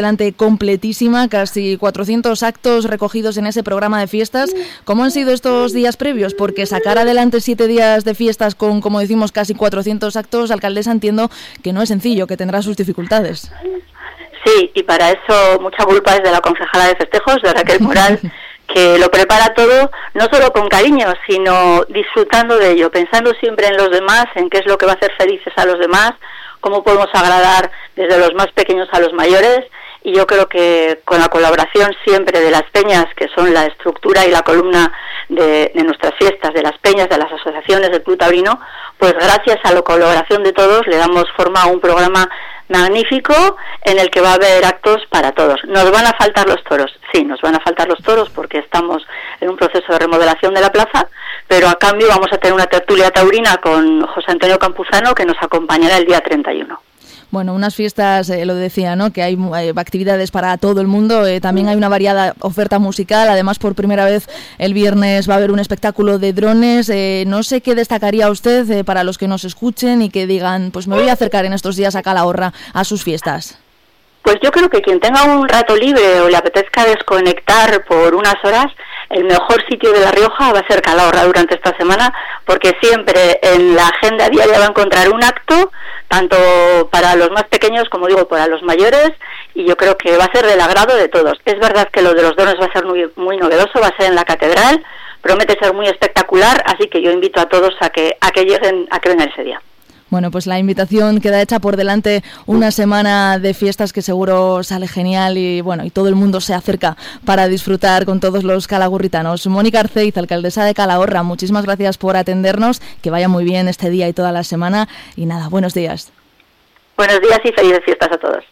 Delante completísima, casi 400 actos recogidos en ese programa de fiestas. ¿Cómo han sido estos días previos? Porque sacar adelante 7 días de fiestas con, como decimos, casi 400 actos, alcaldesa, entiendo que no es sencillo, que tendrá sus dificultades. Sí, y para eso mucha culpa es de la concejala de festejos, de Raquel Moral, que lo prepara todo, no solo con cariño, sino disfrutando de ello, pensando siempre en los demás, en qué es lo que va a hacer felices a los demás, cómo podemos agradar desde los más pequeños a los mayores. Y yo creo que con la colaboración siempre de las peñas, que son la estructura y la columna de nuestras fiestas, de las peñas, de las asociaciones del Club Taurino, pues gracias a la colaboración de todos le damos forma a un programa magnífico en el que va a haber actos para todos. ¿Nos van a faltar los toros? Sí, nos van a faltar los toros porque estamos en un proceso de remodelación de la plaza, pero a cambio vamos a tener una tertulia taurina con José Antonio Campuzano que nos acompañará el día 31. Bueno, unas fiestas, lo decía, ¿no? Que hay actividades para todo el mundo, también hay una variada oferta musical, además por primera vez el viernes va a haber un espectáculo de drones, no sé qué destacaría usted para los que nos escuchen y que digan, pues me voy a acercar en estos días a Calahorra a sus fiestas. Pues yo creo que quien tenga un rato libre o le apetezca desconectar por unas horas, el mejor sitio de La Rioja va a ser Calahorra durante esta semana, porque siempre en la agenda diaria va a encontrar un acto, tanto para los más pequeños como digo para los mayores, y yo creo que va a ser del agrado de todos. Es verdad que lo de los dones va a ser muy novedoso, va a ser en la catedral, promete ser muy espectacular, así que yo invito a todos a que lleguen, a que vengan ese día. Bueno, pues la invitación queda hecha, por delante una semana de fiestas que seguro sale genial y bueno, y todo el mundo se acerca para disfrutar con todos los calagurritanos. Mónica Arceiz, alcaldesa de Calahorra, muchísimas gracias por atendernos, que vaya muy bien este día y toda la semana y nada, buenos días. Buenos días y felices fiestas a todos.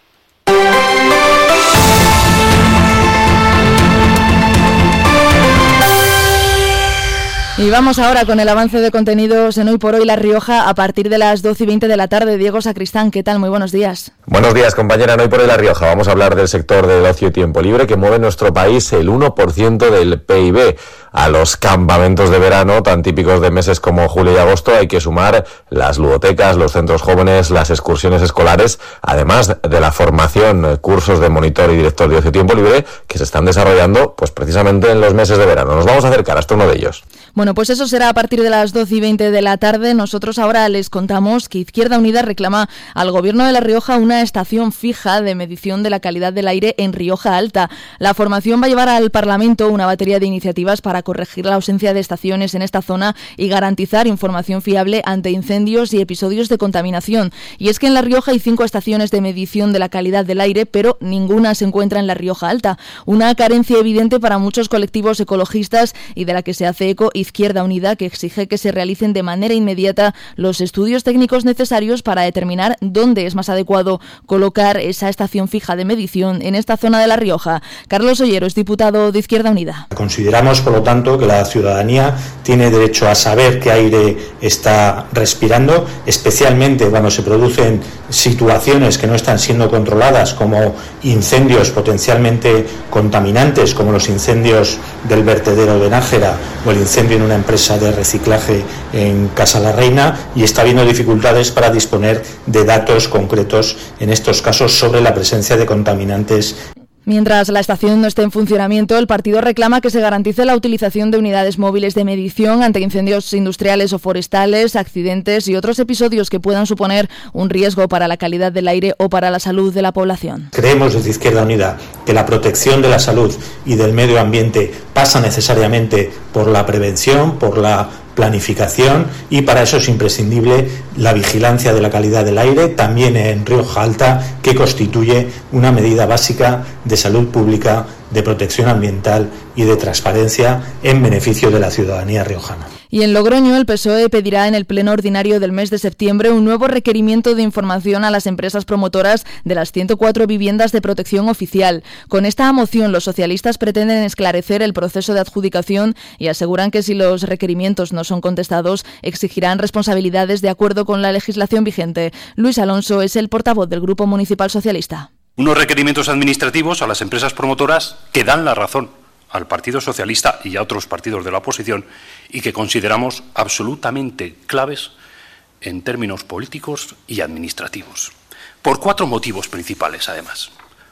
Y vamos ahora con el avance de contenidos en Hoy por Hoy La Rioja a partir de las 12:20 de la tarde. Diego Sacristán, ¿qué tal? Muy buenos días. Buenos días, compañera. En Hoy por Hoy La Rioja vamos a hablar del sector del ocio y tiempo libre que mueve en nuestro país el 1% del PIB. A los campamentos de verano, tan típicos de meses como julio y agosto, hay que sumar las ludotecas, los centros jóvenes, las excursiones escolares, además de la formación, cursos de monitor y director de ocio y tiempo libre que se están desarrollando pues precisamente en los meses de verano. Nos vamos a acercar hasta uno de ellos. Bueno, pues eso será a partir de las 12:20 de la tarde. Nosotros ahora les contamos que Izquierda Unida reclama al Gobierno de La Rioja una estación fija de medición de la calidad del aire en Rioja Alta. La formación va a llevar al Parlamento una batería de iniciativas para corregir la ausencia de estaciones en esta zona y garantizar información fiable ante incendios y episodios de contaminación. Y es que en La Rioja hay 5 estaciones de medición de la calidad del aire, pero ninguna se encuentra en La Rioja Alta. Una carencia evidente para muchos colectivos ecologistas y de la que se hace eco Izquierda Unida, que exige que se realicen de manera inmediata los estudios técnicos necesarios para determinar dónde es más adecuado colocar esa estación fija de medición en esta zona de La Rioja. Carlos Ollero es diputado de Izquierda Unida. Consideramos, por lo tanto, que la ciudadanía tiene derecho a saber qué aire está respirando, especialmente cuando se producen situaciones que no están siendo controladas, como incendios potencialmente contaminantes, como los incendios del vertedero de Nájera o el incendio en una empresa de reciclaje en Casa la Reina, y está habiendo dificultades para disponer de datos concretos en estos casos sobre la presencia de contaminantes. Mientras la estación no esté en funcionamiento, el partido reclama que se garantice la utilización de unidades móviles de medición ante incendios industriales o forestales, accidentes y otros episodios que puedan suponer un riesgo para la calidad del aire o para la salud de la población. Creemos desde Izquierda Unida que la protección de la salud y del medio ambiente pasa necesariamente por la prevención, por la planificación, y para eso es imprescindible la vigilancia de la calidad del aire, también en Rioja Alta, que constituye una medida básica de salud pública, de protección ambiental y de transparencia en beneficio de la ciudadanía riojana. Y en Logroño, el PSOE pedirá en el pleno ordinario del mes de septiembre un nuevo requerimiento de información a las empresas promotoras de las 104 viviendas de protección oficial. Con esta moción, los socialistas pretenden esclarecer el proceso de adjudicación y aseguran que si los requerimientos no son contestados, exigirán responsabilidades de acuerdo con la legislación vigente. Luis Alonso es el portavoz del Grupo Municipal Socialista. Unos requerimientos administrativos a las empresas promotoras que dan la razón al Partido Socialista y a otros partidos de la oposición y que consideramos absolutamente claves en términos políticos y administrativos. Por 4 motivos principales, además.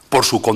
por su